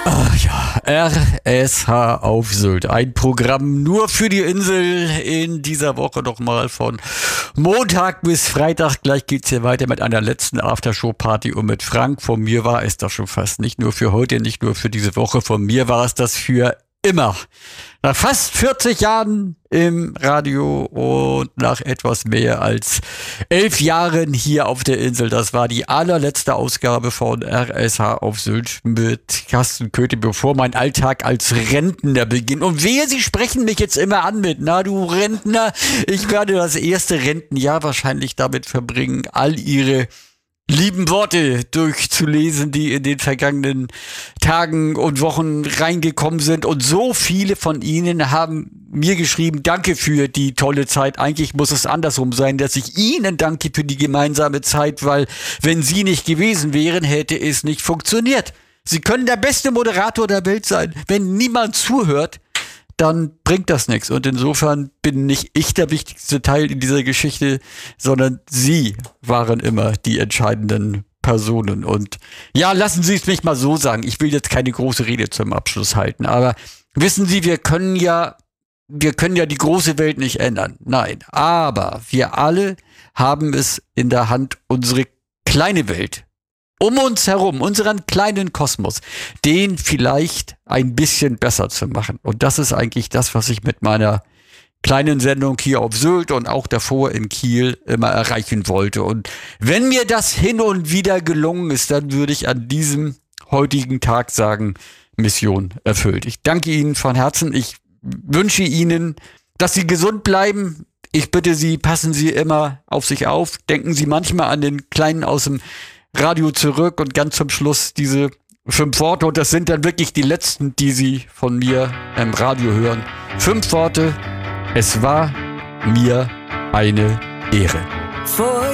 Ach ja, RSH auf Sylt. Ein Programm nur für die Insel in dieser Woche nochmal von Montag bis Freitag. Gleich geht's hier weiter mit einer letzten Aftershow-Party und mit Frank. Von mir war es das schon fast. Nicht nur für heute, nicht nur für diese Woche. Von mir war es das für immer. Nach fast 40 Jahren im Radio und nach etwas mehr als 11 Jahren hier auf der Insel. Das war die allerletzte Ausgabe von RSH auf Sylt mit Carsten Köthe, bevor mein Alltag als Rentner beginnt. Und wehe, Sie sprechen mich jetzt immer an mit, na du Rentner, ich werde das erste Rentenjahr wahrscheinlich damit verbringen, all Ihre lieben Worte durchzulesen, die in den vergangenen Tagen und Wochen reingekommen sind. Und so viele von Ihnen haben mir geschrieben, danke für die tolle Zeit. Eigentlich muss es andersrum sein, dass ich Ihnen danke für die gemeinsame Zeit, weil wenn Sie nicht gewesen wären, hätte es nicht funktioniert. Sie können der beste Moderator der Welt sein. Wenn niemand zuhört, dann bringt das nichts. Und insofern bin nicht ich der wichtigste Teil in dieser Geschichte, sondern Sie waren immer die entscheidenden Personen. Und ja, lassen Sie es mich mal so sagen. Ich will jetzt keine große Rede zum Abschluss halten, aber wissen Sie, wir können ja die große Welt nicht ändern. Nein, aber wir alle haben es in der Hand, unsere kleine Welt um uns herum, unseren kleinen Kosmos, den vielleicht ein bisschen besser zu machen. Und das ist eigentlich das, was ich mit meiner kleinen Sendung hier auf Sylt und auch davor in Kiel immer erreichen wollte. Und wenn mir das hin und wieder gelungen ist, dann würde ich an diesem heutigen Tag sagen, Mission erfüllt. Ich danke Ihnen von Herzen. Ich wünsche Ihnen, dass Sie gesund bleiben. Ich bitte Sie, passen Sie immer auf sich auf. Denken Sie manchmal an den Kleinen aus dem Radio zurück und ganz zum Schluss diese 5 Worte. Und das sind dann wirklich die letzten, die Sie von mir im Radio hören. 5 Worte. Es war mir eine Ehre.